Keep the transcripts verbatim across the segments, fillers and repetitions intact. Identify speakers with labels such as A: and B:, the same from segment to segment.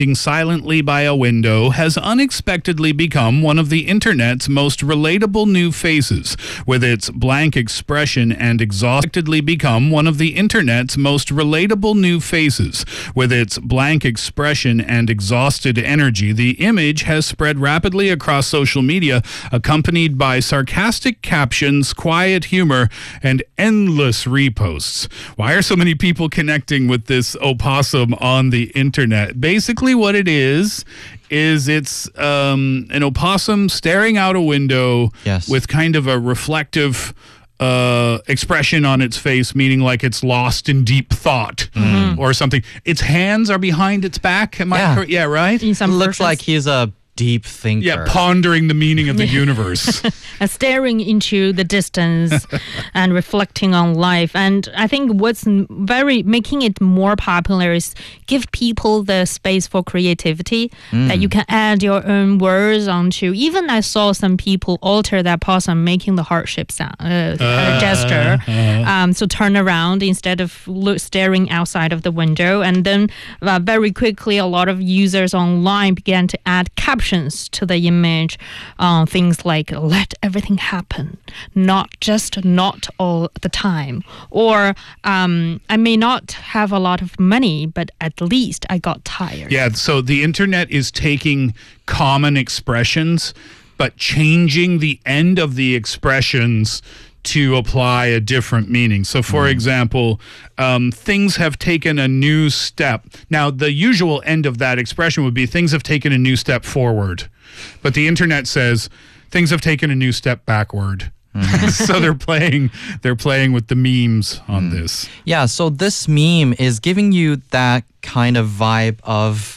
A: silently by a window has unexpectedly become one of the internet's most relatable new faces, with its blank expression and exhaustedly become one of the internet's most relatable new faces. With its blank expression and exhausted energy, the image has spread rapidly across social media, accompanied by sarcastic captions, quiet humor, and endless reposts. Why are so many people connecting with this opossum on the internet? Basically, what it is is it's um, an opossum staring out a window
B: Yes.
A: with kind of a reflective uh, expression on its face, meaning like it's lost in deep thought or something. Its hands are behind its back. Am I
B: Yeah.
A: correct? Yeah, right?
C: In some
B: Looks
C: versions.
B: like he's a deep thinker.
A: Yeah, pondering the meaning of the universe.
C: Uh, staring into the distance and reflecting on life. And I think what's n- very making it more popular is give people the space for creativity, that you can add your own words onto. Even I saw some people alter that possum making the heart-shaped sound, uh, uh, gesture. Um, so turn around instead of look, staring outside of the window. And then uh, very quickly, a lot of users online began to add captions to the image. Uh, things like, let everything happen, not just not all the time. Or um, I may not have a lot of money, but at least I got tired.
A: Yeah, so the internet is taking common expressions, but changing the end of the expressions to apply a different meaning. So, for example, um, things have taken a new step. Now, the usual end of that expression would be things have taken a new step forward. But the internet says things have taken a new step backward. So they're playing they're playing with the memes on this.
B: Yeah, so this meme is giving you that kind of vibe of,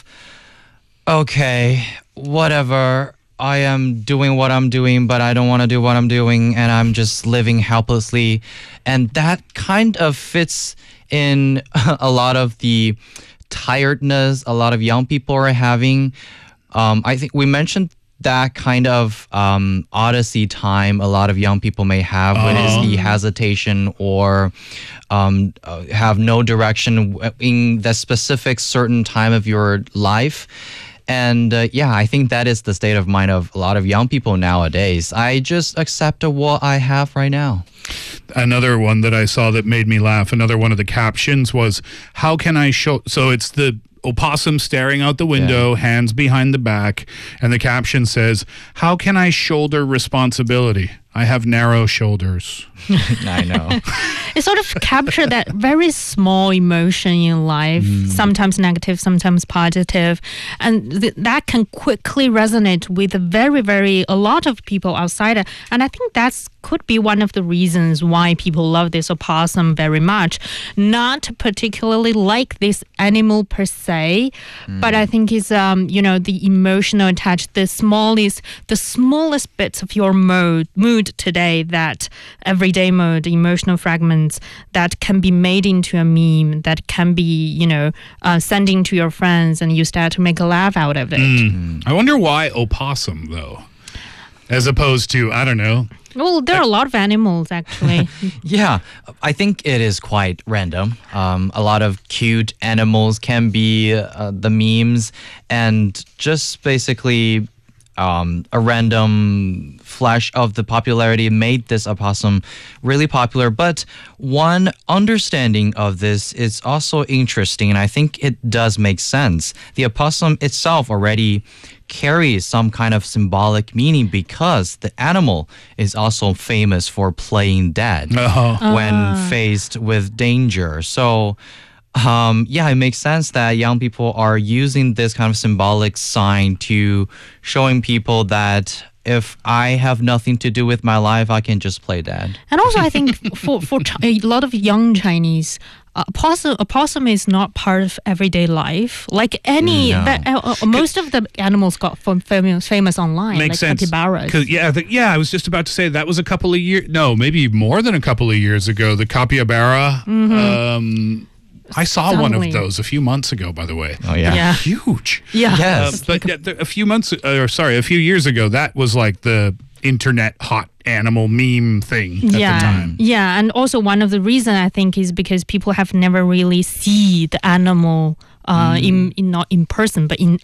B: okay, whatever, I am doing what I'm doing, but I don't want to do what I'm doing, and I'm just living helplessly. And that kind of fits in a lot of the tiredness a lot of young people are having. Um, I think we mentioned that kind of um, odyssey time a lot of young people may have, when is the hesitation or um, uh, have no direction in that specific certain time of your life. And uh, yeah, I think that is the state of mind of a lot of young people nowadays. I just accept what I have right now.
A: Another one that I saw that made me laugh, another one of the captions was, how can I show... So it's the opossum staring out the window,
B: Yeah.
A: hands behind the back, and the caption says, how can I shoulder responsibility? I have narrow shoulders.
B: I know.
C: It sort of captured that very small emotion in life, sometimes negative, sometimes positive, and th- that can quickly resonate with a very, very, a lot of people outside. And I think that's could be one of the reasons why people love this opossum very much. Not particularly like this animal per se, but I think it's, um, you know, the emotional attached, the smallest, the smallest bits of your mood, mood today, that everyday mode, emotional fragments that can be made into a meme, that can be, you know, uh, sending to your friends, and you start to make a laugh out of it.
A: I wonder why opossum, though, as opposed to, I don't know.
C: Well, there are a lot of animals, actually.
B: Yeah, I think it is quite random. Um, a lot of cute animals can be uh, the memes, and just basically um, a random flash of the popularity made this opossum really popular. But one understanding of this is also interesting, and I think it does make sense. The opossum itself already carries some kind of symbolic meaning, because the animal is also famous for playing dead
A: Uh-huh.
B: when faced with danger. So um, yeah, it makes sense that young people are using this kind of symbolic sign to showing people that if I have nothing to do with my life, I can just play dead.
C: And also, I think for, for Chi- a lot of young Chinese, uh, opossum, opossum is not part of everyday life. Like any,
B: No.
C: but, uh, uh, most of the animals got fam- famous, famous online,
A: Makes
C: like
A: sense.
C: capybaras.
A: 'Cause, yeah, the, yeah, I was just about to say that was a couple of years, no, maybe more than a couple of years ago. The capybara. Um, I saw one
C: Suddenly.
A: of those a few months ago, by the way.
B: Oh yeah.
C: Yeah.
A: Huge.
C: Yeah.
B: Yes.
A: Uh, but yeah, the- a few months, uh, or sorry, a few years ago, that was like the internet hot animal meme thing at
C: yeah,
A: the time.
C: yeah, and also one of the reasons I think is because people have never really seen the animal uh, in, in not in person, but in